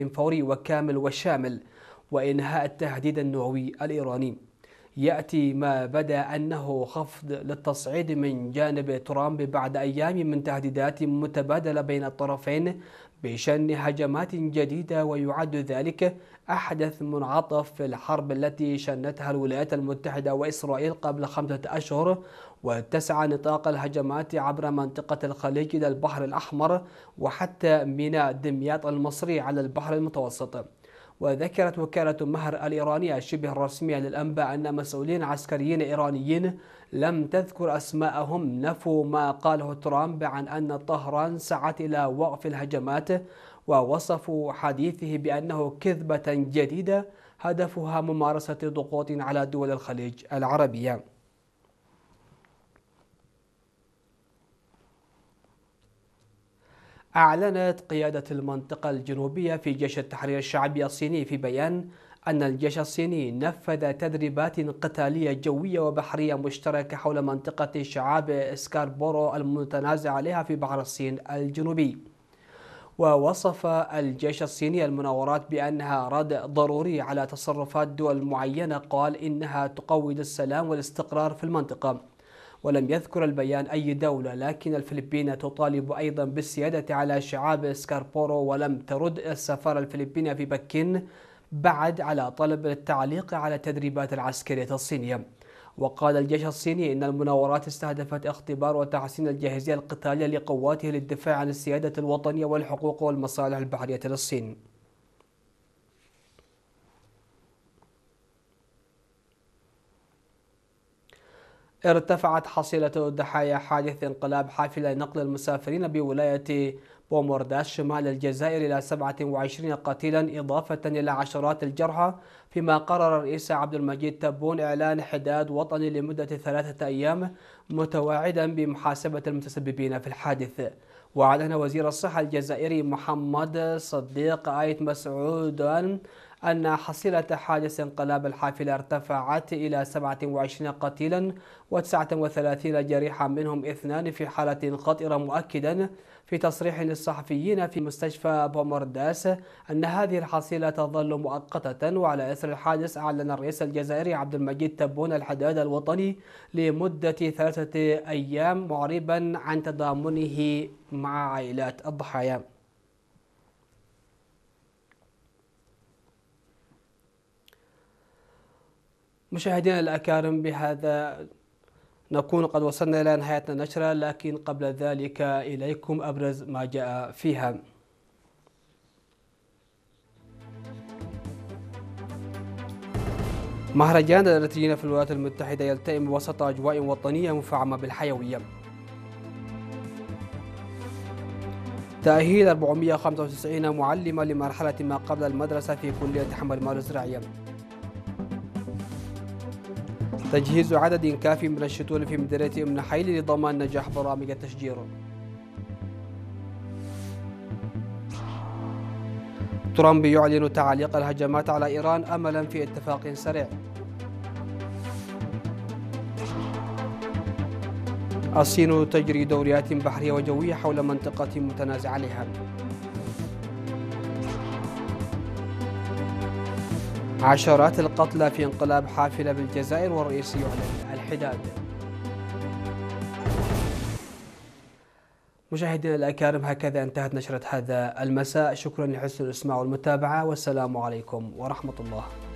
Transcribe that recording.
فوري وكامل وشامل وإنهاء التهديد النووي الإيراني. يأتي ما بدا أنه خفض للتصعيد من جانب ترامب بعد أيام من تهديدات متبادلة بين الطرفين بشن هجمات جديدة، ويعد ذلك أحدث منعطف في الحرب التي شنتها الولايات المتحدة وإسرائيل قبل 5 أشهر، واتسع نطاق الهجمات عبر منطقة الخليج إلى البحر الأحمر وحتى ميناء دمياط المصري على البحر المتوسط. وذكرت وكالة مهر الإيرانية شبه الرسمية للأنباء أن مسؤولين عسكريين إيرانيين لم تذكر أسماءهم نفوا ما قاله ترامب عن أن طهران سعت إلى وقف الهجمات، ووصفوا حديثه بأنه كذبة جديدة هدفها ممارسة ضغوط على دول الخليج العربية. أعلنت قيادة المنطقة الجنوبية في جيش التحرير الشعبي الصيني في بيان أن الجيش الصيني نفذ تدريبات قتالية جوية وبحرية مشتركة حول منطقة شعاب سكاربورو المتنازع عليها في بحر الصين الجنوبي. ووصف الجيش الصيني المناورات بأنها رد ضروري على تصرفات دول معينة، قال إنها تقوض السلام والاستقرار في المنطقة. ولم يذكر البيان أي دولة، لكن الفلبين تطالب أيضا بالسيادة على شعاب سكاربورو، ولم ترد السفارة الفلبينية في بكين بعد على طلب التعليق على التدريبات العسكرية الصينية. وقال الجيش الصيني إن المناورات استهدفت اختبار وتحسين الجاهزية القتالية لقواته للدفاع عن السيادة الوطنية والحقوق والمصالح البحرية للصين. ارتفعت حصيلة ضحايا حادث انقلاب حافلة نقل المسافرين بولاية بومورداس شمال الجزائر إلى 27 قتيلا إضافة إلى عشرات الجرحى، فيما قرر الرئيس عبد المجيد تبون إعلان حداد وطني لمدة 3 أيام متواعدا بمحاسبة المتسببين في الحادث. وأعلن وزير الصحة الجزائري محمد صديق آيت مسعود أن حصيلة حادث انقلاب الحافلة ارتفعت إلى 27 قتيلا و39 جريحا، منهم 2 في حالة خطيرة، مؤكدا في تصريح للصحفيين في مستشفى بومورداس أن هذه الحصيلة تظل مؤقتة. وعلى إثر الحادث أعلن الرئيس الجزائري عبد المجيد تبون الحداد الوطني لمدة 3 أيام، معربا عن تضامنه مع عائلات الضحايا. مشاهدينا الأكارم، بهذا نكون قد وصلنا إلى نهاية النشرة، لكن قبل ذلك إليكم أبرز ما جاء فيها. مهرجان الإريتريين في الولايات المتحدة يلتئم وسط أجواء وطنية مفعمة بالحيوية. تأهيل 495 معلمة لمرحلة ما قبل المدرسة في كلية حمل الموارد الزراعية. تجهيز عدد كافي من الشتول في مديرية أم نحيل لضمان نجاح برامج التشجير. ترامب يعلن تعليق الهجمات على إيران أملا في اتفاق سريع. الصين تجري دوريات بحرية وجوية حول منطقة متنازع عليها. عشرات القتلى في انقلاب حافلة بالجزائر والرئيس يعلن الحداد. مشاهدينا الأكارم، هكذا انتهت نشرة هذا المساء. شكرا لحسن الإسماع والمتابعة، والسلام عليكم ورحمة الله.